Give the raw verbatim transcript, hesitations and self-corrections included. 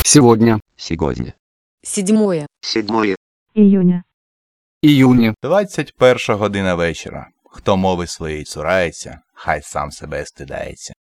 Сегодня. Сегодня. Седьмое. Седьмое. Июня. Июня. Двадцять перша година вечора. Хто мови своєї цурається, хай сам себе стидається.